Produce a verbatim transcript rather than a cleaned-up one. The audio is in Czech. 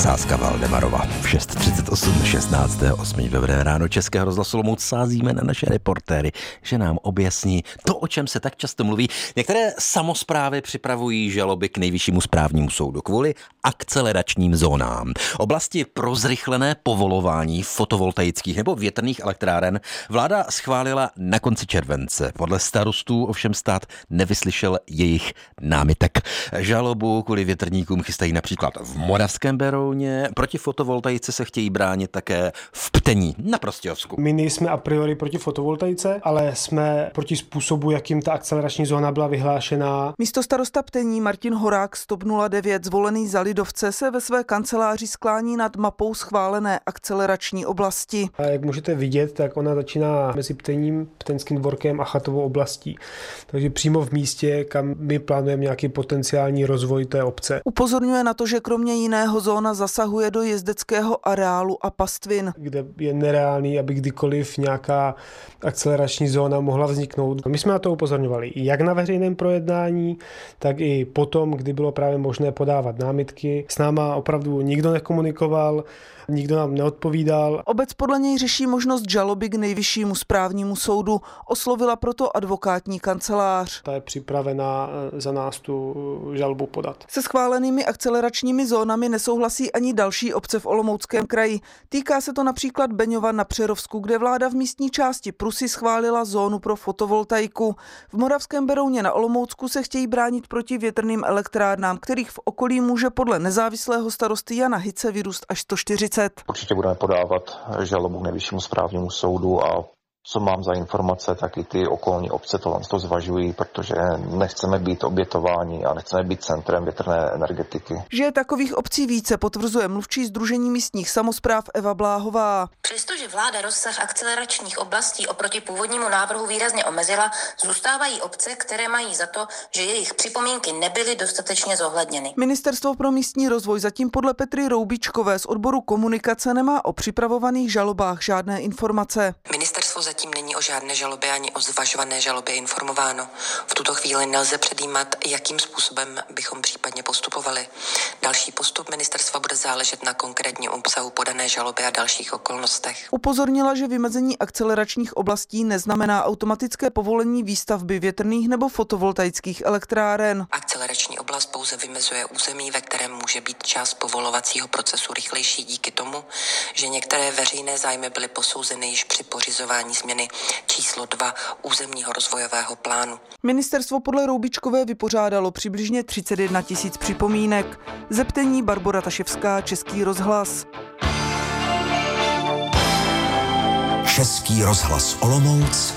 Sázka Valdemarova v šest třicet osm šestnáctého osmého Dobré ráno Českého rozhlasu Olomouc sázíme na naše reportéry, že nám objasní to, o čem se tak často mluví. Některé samosprávy připravují žaloby k Nejvyššímu správnímu soudu kvůli akceleračním zónám. Oblasti pro zrychlené povolování fotovoltaických nebo větrných elektráren vláda schválila na konci července. Podle starostů ovšem stát nevyslyšel jejich námitek. Žalobu kvůli větrníkům chystají například v Moravském Berouně, proti fotovoltaice se chtějí bránit také v Ptení na Prostějovsku. My nejsme a priori proti fotovoltaice, ale jsme proti způsobu, jakým ta akcelerační zóna byla vyhlášená. Místostarosta Ptení Martin Horák z TOP nula devět, zvolený za lidovce, se ve své kanceláři sklání nad mapou schválené akcelerační oblasti. A jak můžete vidět, tak ona začíná mezi Ptením, Ptenským dvorkem a Chatovou oblastí. Takže přímo v místě, kam my plánujeme nějaký potenciální rozvoj té obce. Upozorňuje na to, že kromě jiného zóna zasahuje do jezdeckého areálu a pastvin, kde je nereálný, aby kdykoliv nějaká akcelerační zóna mohla vzniknout. My jsme na to upozorňovali jak na veřejném projednání, tak i potom, kdy bylo právě možné podávat námitky. S náma opravdu nikdo nekomunikoval, nikdo nám neodpovídal. Obec podle něj řeší možnost žaloby k Nejvyššímu správnímu soudu. Oslovila proto advokátní kancelář. Ta je připravena za nás tu žalobu podat. Se schválenými akceleračními zónami nesouhlasí ani další obce v Olomouckém kraji. Týká se to například Beňova na Přerovsku, kde vláda v místní části Prusy schválila zónu pro fotovoltaiku. V Moravském Berouně na Olomoucku se chtějí bránit proti větrným elektrárnám, kterých v okolí může podle nezávislého starosty Jana Hice vyrůst až sto čtyřicet. Určitě budeme podávat žalobu k Nejvyššímu správnímu soudu a co mám za informace, tak i ty okolní obce to, to zvažují, protože nechceme být obětováni a nechceme být centrem větrné energetiky. Že je takových obcí více, potvrzuje mluvčí Sdružení místních samospráv Eva Bláhová. Přestože vláda rozsah akceleračních oblastí oproti původnímu návrhu výrazně omezila, zůstávají obce, které mají za to, že jejich připomínky nebyly dostatečně zohledněny. Ministerstvo pro místní rozvoj zatím podle Petry Roubičkové z odboru komunikace nemá o připravovaných žalobách žádné informace. Ministerstvo zatím není o žádné žalobě ani o zvažované žalobě informováno. V tuto chvíli nelze předjímat, jakým způsobem bychom případně postupovali. Další postup ministerstva bude záležet na konkrétním obsahu podané žaloby a dalších okolnostech. Upozornila, že vymezení akceleračních oblastí neznamená automatické povolení výstavby větrných nebo fotovoltaických elektráren. Akcelerační oblast pouze vymezuje území, ve kterém může být část povolovacího procesu rychlejší díky tomu, že některé veřejné zájmy byly posouzeny již při pořizování změny číslo dva územního rozvojového plánu. Ministerstvo podle Roubičkové vypořádalo přibližně třicet jedna tisíc připomínek. Ze Ptení Barbora Taševská, Český rozhlas. Český rozhlas Olomouc